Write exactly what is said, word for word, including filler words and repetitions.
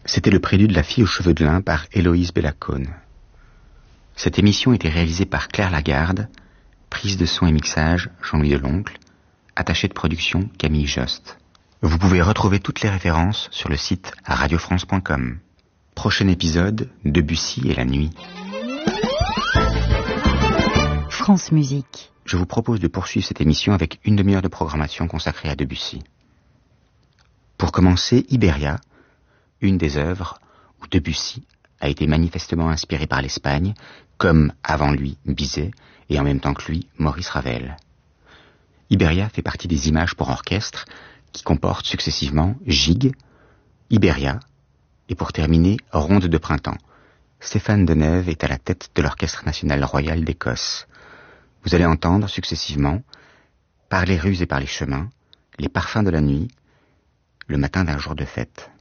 C'était le prélude de La fille aux cheveux de lin par Héloïse Bellacone. Cette émission était réalisée par Claire Lagarde, prise de son et mixage Jean-Louis Deloncle, attaché de production Camille Jost. Vous pouvez retrouver toutes les références sur le site radio france point com. Prochain épisode, Debussy et la nuit. France Musique. Je vous propose de poursuivre cette émission avec une demi-heure de programmation consacrée à Debussy. Pour commencer, Iberia, une des œuvres où Debussy a été manifestement inspiré par l'Espagne, comme avant lui Bizet et en même temps que lui Maurice Ravel. Iberia fait partie des images pour orchestre qui comportent successivement Gigue, Iberia et pour terminer Ronde de printemps. Stéphane Deneuve est à la tête de l'Orchestre national royal d'Écosse. Vous allez entendre successivement Par les rues et par les chemins, Les parfums de la nuit, Le matin d'un jour de fête.